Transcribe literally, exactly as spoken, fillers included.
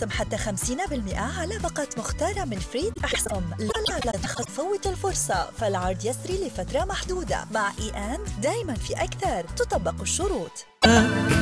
خصم حتى خمسين بالمئة على باقة مختارة من فريد أحسن. لا لا تفوت الفرصة، فالعرض يسري لفترة محدودة. مع إي أند دايما في أكثر، تطبق الشروط.